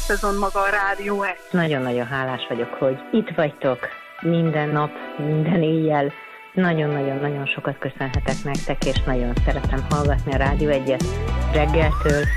szezon maga a Rádió 1. Nagyon-nagyon hálás vagyok, hogy itt vagytok minden nap, minden éjjel. Nagyon-nagyon-nagyon sokat köszönhetek nektek, és nagyon szeretem hallgatni a Rádió 1-et reggeltől